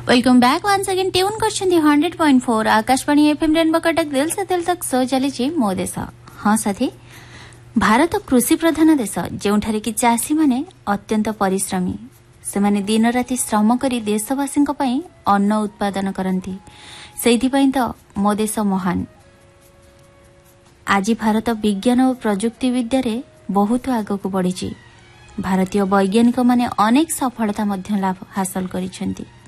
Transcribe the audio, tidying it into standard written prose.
Welcome back once again tune करछन्ती 100.4 Akashvani FM rainbow Cuttack दिल से दिल तक सो चलीची मो देश। हाँ साथी, भारत कृषि प्रधान देश जेउठारे कि चाषी माने अत्यंत परिश्रमी। सेमाने दिन राति श्रम करी देशवासी अन्न उत्पादन करती। सेइथिपई तो मो देश महान। आज भारत विज्ञान और प्रजुक्ति विद्या बहुत आगक बढ़ी। भारतीय वैज्ञानिक माने अनेक सफलता लाभ हासिल करिसेंती।